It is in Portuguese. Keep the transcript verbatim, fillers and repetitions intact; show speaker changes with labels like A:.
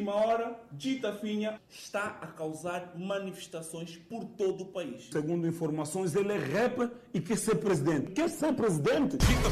A: última hora, Dita Finha está a causar manifestações por todo o país.
B: Segundo informações, ele é rapper e quer ser presidente. Quer ser presidente?
C: Dita